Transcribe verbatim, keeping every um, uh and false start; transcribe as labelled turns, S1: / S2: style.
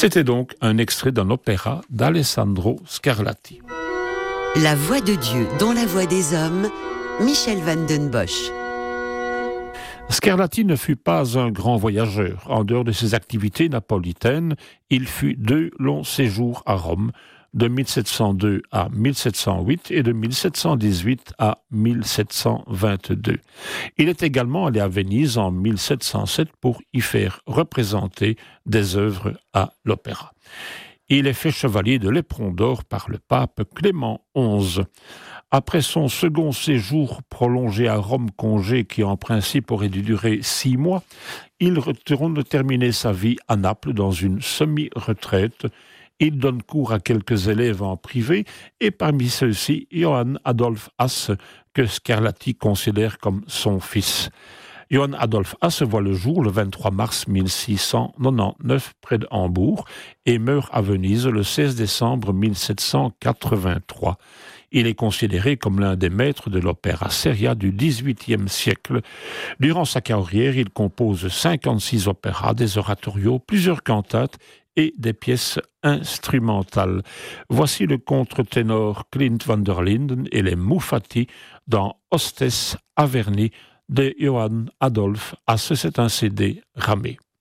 S1: C'était donc un extrait d'un opéra d'Alessandro Scarlatti.
S2: La voix de Dieu dans la voix des hommes, Michel van den Bosch.
S1: Scarlatti ne fut pas un grand voyageur. En dehors de ses activités napolitaines, il fut deux longs séjours à Rome, de mille sept cent deux à mille sept cent huit et de mille sept cent dix-huit à mille sept cent vingt-deux. Il est également allé à Venise en mille sept cent sept pour y faire représenter des œuvres à l'opéra. Il est fait chevalier de l'éperon d'or par le pape Clément onze. Après son second séjour prolongé à Rome, congé qui en principe aurait dû durer six mois, il retourne terminer sa vie à Naples dans une semi-retraite. Il donne cours à quelques élèves en privé et parmi ceux-ci, Johann Adolf Hasse, que Scarlatti considère comme son fils. Johann Adolf Hasse voit le jour le vingt-trois mars mille six cent quatre-vingt-dix-neuf près de Hambourg et meurt à Venise le seize décembre mille sept cent quatre-vingt-trois. Il est considéré comme l'un des maîtres de l'opéra seria du dix-huitième siècle. Durant sa carrière, il compose cinquante-six opéras, des oratorios, plusieurs cantates et des pièces instrumentales. Voici le contre-ténor Clint van der Linden et les Muffati dans Hostess Averni de Johann Adolf Hasse. C'est un C D ramé.